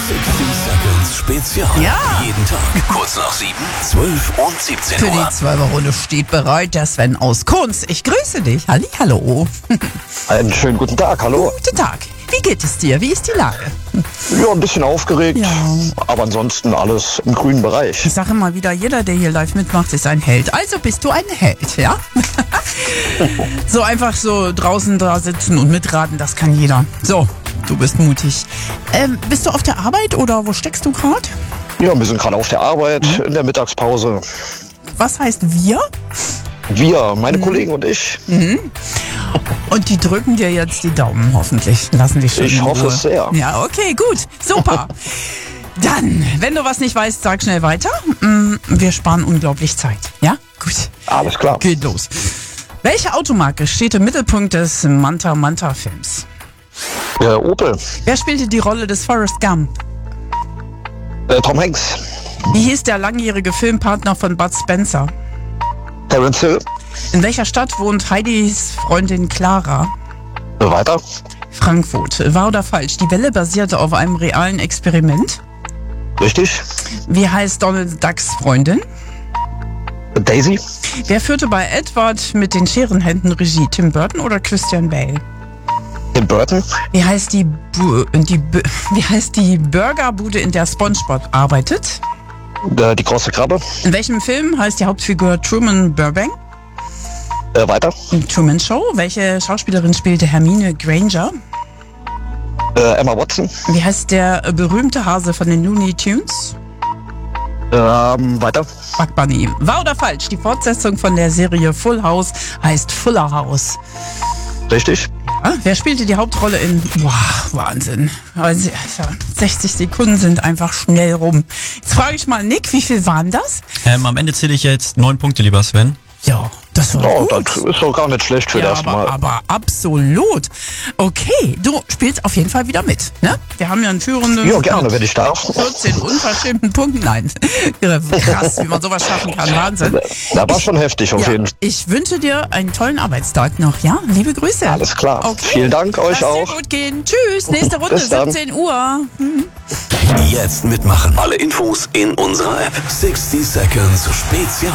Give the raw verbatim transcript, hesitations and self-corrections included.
sechzig Seconds Spezial. Ja. Jeden Tag kurz nach sieben, zwölf und siebzehn Für Uhr. die zwölfer-Runde steht bereit der Sven aus Kunz. Ich grüße dich. Hallihallo. Einen schönen guten Tag, hallo. Guten Tag. Wie geht es dir? Wie ist die Lage? Ja, ein bisschen aufgeregt, Ja. aber ansonsten alles im grünen Bereich. Ich sage immer wieder, jeder, der hier live mitmacht, ist ein Held. Also bist du ein Held, ja? So einfach so draußen da sitzen und mitraten, das kann jeder. So, du bist mutig. Ähm, bist du auf der Arbeit oder wo steckst du gerade? Ja, wir sind gerade auf der Arbeit, in der Mittagspause. Was heißt wir? Wir, meine Kollegen und ich. Und die drücken dir jetzt die Daumen, hoffentlich. Lassen dich schön Ich in hoffe Ruhe. es sehr. Ja, okay, gut. Super. Dann, wenn du was nicht weißt, sag schnell weiter. Mm, Wir sparen unglaublich Zeit. Ja? Gut. Alles klar. Geht los. Welche Automarke steht im Mittelpunkt des Manta Manta Films? Äh, Opel, Wer spielte die Rolle des Forrest Gump? äh, Tom Hanks, Wie hieß der langjährige Filmpartner von Bud Spencer? Terence Hill. In welcher Stadt wohnt Heidis Freundin Clara? Äh, weiter. Frankfurt. Wahr oder falsch? Die Welle basierte auf einem realen Experiment. Richtig. Wie heißt Donald Ducks Freundin? Äh, Daisy, Wer führte bei Edward mit den Scherenhänden Regie? Tim Burton oder Christian Bale? Tim Burton, Wie heißt die, Bu die, Bu wie heißt die Burgerbude, in der SpongeBob arbeitet? äh, die große Krabbe. In welchem Film heißt die Hauptfigur Truman Burbank? Äh, weiter. Truman Show. Welche Schauspielerin spielte Hermine Granger? Äh, Emma Watson. Wie heißt der berühmte Hase von den Looney Tunes? Ähm, weiter. Bugs Bunny. Wahr oder falsch? Die Fortsetzung von der Serie Full House heißt Fuller House. Richtig. Ah, wer spielte die Hauptrolle in... Boah, Wahnsinn. Also, sechzig Sekunden sind einfach schnell rum. Jetzt frage ich mal Nick, wie viel waren das? Ähm, am Ende zähle ich jetzt neun Punkte, lieber Sven. Ja, das war Oh, gut. das ist doch gar nicht schlecht für Ja, das erste aber, Mal. aber absolut. Okay, du spielst auf jeden Fall wieder mit, ne? Wir haben ja einen Führenden. Ja, gerne, wenn ich darf. vierzehn unverschämten Punkten. Nein, krass, wie man sowas schaffen kann. Wahnsinn. Da war schon heftig auf Ja, jeden Fall. ich wünsche dir einen tollen Arbeitstag noch, ja? Liebe Grüße. Alles klar. Okay. Vielen Dank euch Lass auch. dir gut gehen. Tschüss. Nächste Runde, Bis dann. siebzehn Uhr. Jetzt mitmachen. Alle Infos in unserer App. sechzig Seconds Spezial.